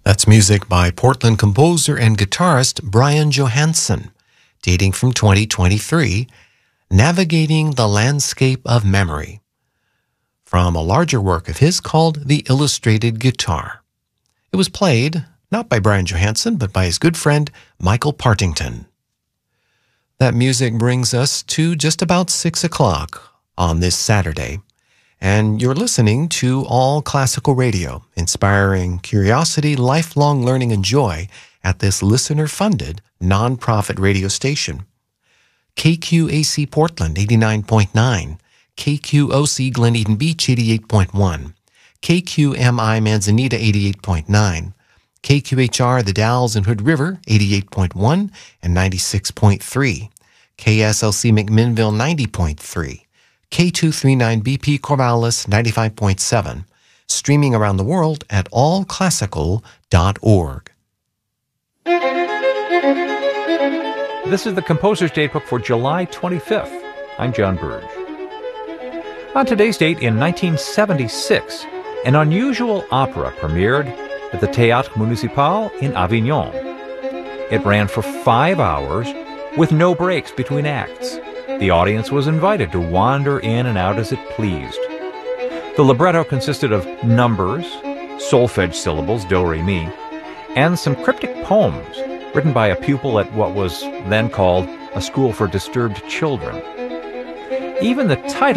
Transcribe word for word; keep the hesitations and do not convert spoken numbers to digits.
That's music by Portland composer and guitarist Brian Johansson, dating from twenty twenty-three, Navigating the Landscape of Memory, from a larger work of his called The Illustrated Guitar. It was played not by Brian Johansson, but by his good friend Michael Partington. That music brings us to just about six o'clock on this Saturday, and you're listening to All Classical Radio, inspiring curiosity, lifelong learning, and joy at this listener-funded, nonprofit radio station. K Q A C Portland, eighty-nine point nine, K Q O C Glen Eden Beach, eighty-eight point one, K Q M I Manzanita, eighty-eight point nine, K Q H R The Dalles and Hood River, eighty-eight point one and ninety-six point three, K S L C McMinnville, ninety point three, K two thirty-nine B P Corvallis, ninety-five point seven, streaming around the world at all classical dot org. This is the Composer's Datebook for July twenty-fifth. I'm John Burge. On today's date in nineteen seventy-six, an unusual opera premiered at the Théâtre Municipal in Avignon. It ran for five hours with no breaks between acts. The audience was invited to wander in and out as it pleased. The libretto consisted of numbers, solfege syllables, do, re, mi, and some cryptic poems written by a pupil at what was then called a school for disturbed children. Even the title